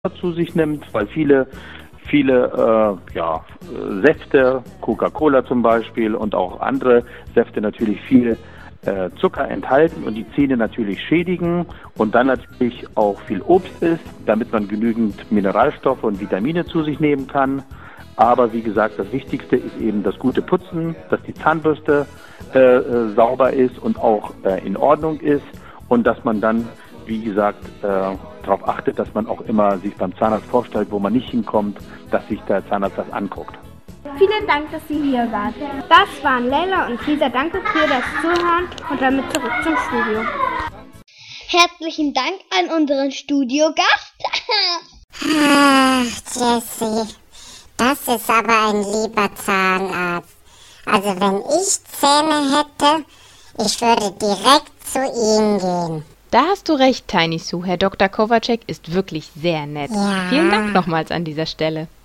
zu sich nimmt, weil viele Säfte, Coca-Cola zum Beispiel und auch andere Säfte natürlich viel Zucker enthalten und die Zähne natürlich schädigen und dann natürlich auch viel Obst isst, damit man genügend Mineralstoffe und Vitamine zu sich nehmen kann. Aber wie gesagt, das Wichtigste ist eben das gute Putzen, dass die Zahnbürste sauber ist und auch in Ordnung ist und dass man dann, wie gesagt, darauf achtet, dass man auch immer sich beim Zahnarzt vorstellt, wo man nicht hinkommt, dass sich der Zahnarzt das anguckt. Vielen Dank, dass Sie hier waren. Das waren Leila und Lisa. Danke für das Zuhören und damit zurück zum Studio. Herzlichen Dank an unseren Studiogast. Ach, Jessie, das ist aber ein lieber Zahnarzt. Also wenn ich Zähne hätte, ich würde direkt zu ihm gehen. Da hast du recht, Tiny Sue. Herr Dr. Kowalczyk ist wirklich sehr nett. Ja. Vielen Dank nochmals an dieser Stelle.